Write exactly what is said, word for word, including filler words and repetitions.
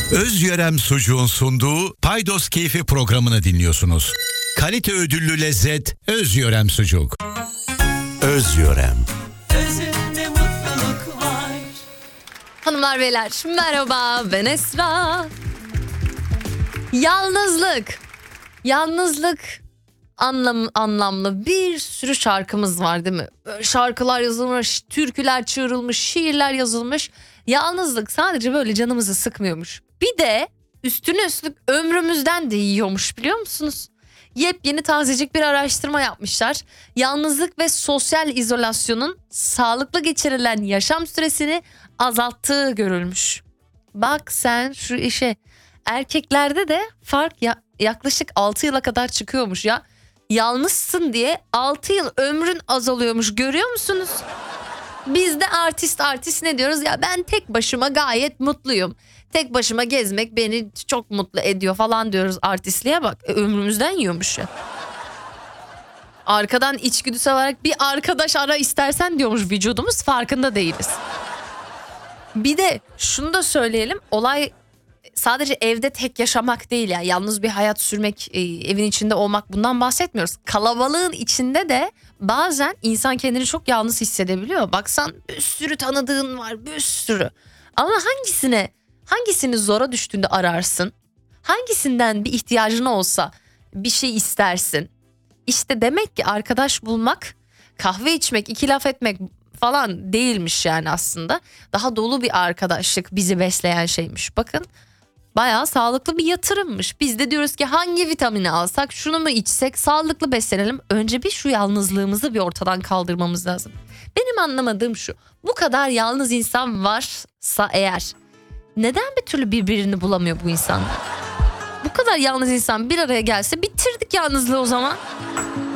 Özyörem Sucuğun sunduğu Paydos Keyfi programını dinliyorsunuz. Kalite ödüllü lezzet Özyörem Sucuk. Özyörem. Özünde mutluluk var. Hanımlar beyler merhaba, ben Esra. Yalnızlık. Yalnızlık anlam, anlamlı bir sürü şarkımız var değil mi? Böyle şarkılar yazılmış, türküler çığırılmış, şiirler yazılmış. Yalnızlık sadece böyle canımızı sıkmıyormuş. Bir de üstüne üstlük ömrümüzden de yiyormuş, biliyor musunuz? Yepyeni tazecik bir araştırma yapmışlar. Yalnızlık ve sosyal izolasyonun sağlıklı geçirilen yaşam süresini azalttığı görülmüş. Bak sen şu işe. Erkeklerde de fark ya, yaklaşık altı yıla kadar çıkıyormuş ya. Yalnızsın diye altı yıl ömrün azalıyormuş, görüyor musunuz? Biz de artist artist ne diyoruz ya, ben tek başıma gayet mutluyum. Tek başıma gezmek beni çok mutlu ediyor falan diyoruz, artistliğe bak. E, ömrümüzden yiyormuş ya. Arkadan içgüdüsel olarak bir arkadaş ara istersen diyormuş vücudumuz, farkında değiliz. Bir de şunu da söyleyelim, olay sadece evde tek yaşamak değil ya, yalnız bir hayat sürmek, e, evin içinde olmak, bundan bahsetmiyoruz. Kalabalığın içinde de bazen insan kendini çok yalnız hissedebiliyor. Baksan bir sürü tanıdığın var, bir sürü. Ama hangisine, hangisini zora düştüğünde ararsın? Hangisinden bir ihtiyacın olsa bir şey istersin? İşte demek ki arkadaş bulmak, kahve içmek, iki laf etmek falan değilmiş yani aslında. Daha dolu bir arkadaşlık bizi besleyen şeymiş. Bakın, bayağı sağlıklı bir yatırımmış. Biz de diyoruz ki hangi vitamini alsak, şunu mu içsek, sağlıklı beslenelim. Önce bir şu yalnızlığımızı bir ortadan kaldırmamız lazım. Benim anlamadığım şu: bu kadar yalnız insan varsa eğer, neden bir türlü birbirini bulamıyor bu insanlar? Bu kadar yalnız insan bir araya gelse bitirdik yalnızlığı o zaman.